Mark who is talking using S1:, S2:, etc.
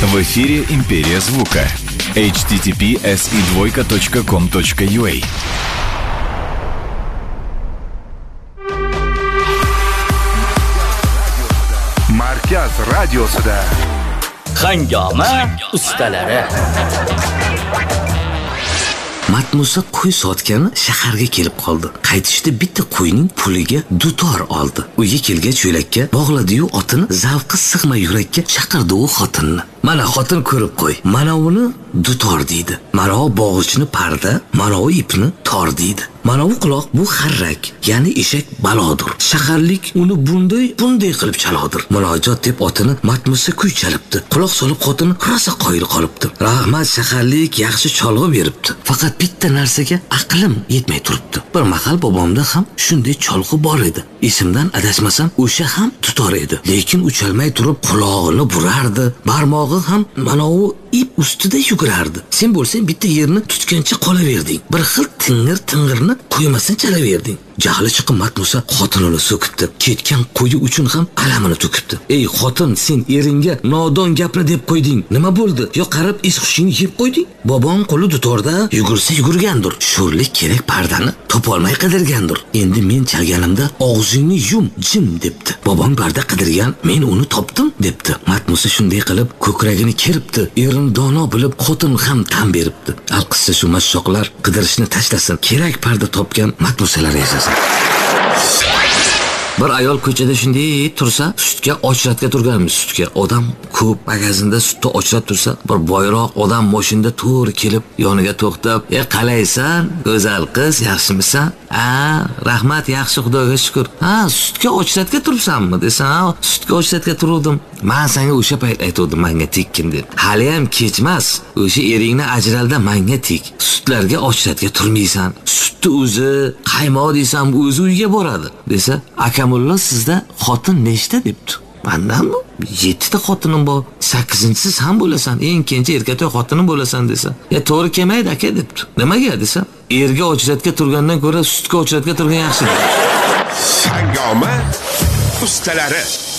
S1: В эфире «Империя звука». https://com.ua.
S2: Markaz radiosida
S3: Hangoma ustalari.
S4: Matmusa qo'y sotgani shaharga kelib qoldi. Qaytishda bitta qo'yning puliga dutor oldi. Uyga kelgach yo'lakka bog'ladi-yu otini zavqi sig'ma yurakka chaqirdi u xotinni. Mana xotin ko'rib qo'y. Mana uni dutor deydi. Mana u bog'ichni parda, mana u ipni tor deydi. Mana u quloq bu xarrak, ya'ni eshak balodur. Shaharlik uni bunday qilib chalodir. Murojaat deb otini Matmusa kuy chalibdi. Quloq solib xotini rosa qoyil qolibdi. Rahmat, shaharlik yaxshi cholg'i beribdi. Faqat bitta narsaga aqlim yetmay turibdi. Bir mahal bobomda ham shunday cholg'i bor edi. Esimdan adashmasam, o'sha ham dutor edi. Lekin uchalmay turib qulog'ini burardi. Barmog'i ham mana u ip ustida yugurardi. Sen bo'lsang bitta yerni tutgancha qolaverding. Bir xil ting'irni qo'ymasdan chalaverding. Jahli chiqib Matmusa xotinini so'kibdi. Ketgan qo'yi uchun ham alamini to'kibdi. Ey xotin, sen eringga nodon gapni deb qo'yding. Nima bo'ldi? Yo qarab is-hushingni yeb qo'yding? Bobong qo'li dutorda yugursa yugurgandir. Sho'rlik kerak pardani topolmay qidirgandir. Endi men chalganimda og'zingni yum, jim debdi. Bobong barda qidirgan, men uni topdim debdi. Matmusa shunday qilib ko'kragini keribdi. Erini dono bilib xotin ham tan beribdi. Alqissa shu mashshoqlar qidirishni tashlasin. Kerak parda topgan Matmusalar yashasin. Bir ayol ko'chada shunday tursa, sutga ochratga turganmiz. Sutga odam ko'p magazinda sutni ochrat tursa, bir boyroq odam mashinada to'g'ri kelib yoniga to'xtab, qalaysan, go'zal qiz, yaxshimisan? Rahmat, yaxshi, Xudoga shukr. Sutga ochratga turibsanmi desa, sutga ochratga turdim. Men senga o'sha payt aytdim, menga tekkin deb. Hali ham kechmas. O'sha eringni ajralda menga tek. Sutlarga ochratga turmaysan. Sutni o'zi, qaymoq desam, o'zi uyga boradi desa, Akamulla, sizda xotin nechta debdi. Mendanmi? 7 ta xotinim bor. 8-siz ham bo'lasan. Eng kenja erkatoy xotinim bo'lasan desa. To'g'ri kelmaydi aka debdi. Nimaga desa, erga ochratga turgandan ko'ra sutga ochratga turgan yaxshi.
S2: Hangoma ustalari.